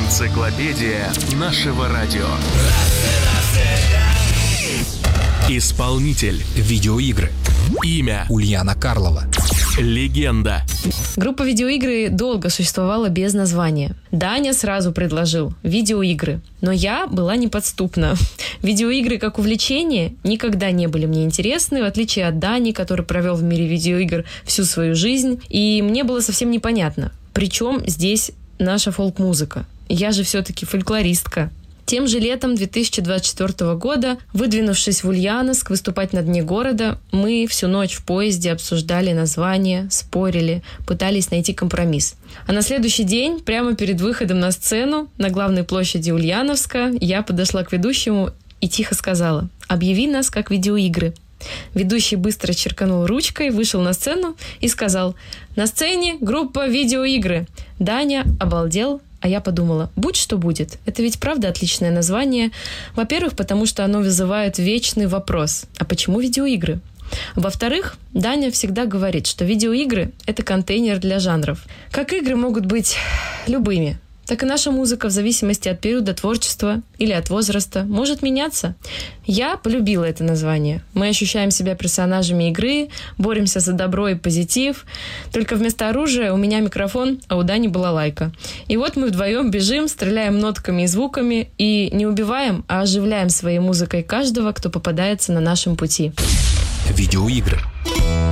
Энциклопедия нашего радио. Исполнитель. Видеоигры. Имя. Ульяна Карлова. Легенда. Группа видеоигры долго существовала без названия. Даня сразу предложил видеоигры, но я была неподступна. Видеоигры как увлечение никогда не были мне интересны, в отличие от Дани, который провел в мире видеоигр всю свою жизнь, и мне было совсем непонятно, при чем здесь наша фолк-музыка. Я же все-таки фольклористка. Тем же летом 2024 года, выдвинувшись в Ульяновск выступать на дне города, мы всю ночь в поезде обсуждали название, спорили, пытались найти компромисс. А на следующий день, прямо перед выходом на сцену, на главной площади Ульяновска, я подошла к ведущему и тихо сказала: «Объяви нас как видеоигры». Ведущий быстро черканул ручкой, вышел на сцену и сказал: «На сцене группа видеоигры». Даня обалдел. А я подумала, будь что будет. Это ведь правда отличное название. Во-первых, потому что оно вызывает вечный вопрос. А почему видеоигры? Во-вторых, Даня всегда говорит, что видеоигры — это контейнер для жанров. Как игры могут быть любыми, так и наша музыка в зависимости от периода творчества или от возраста может меняться. Я полюбила это название. Мы ощущаем себя персонажами игры, боремся за добро и позитив. Только вместо оружия у меня микрофон, а у Дани балалайка. И вот мы вдвоем бежим, стреляем нотками и звуками и не убиваем, а оживляем своей музыкой каждого, кто попадается на нашем пути. Видеоигры.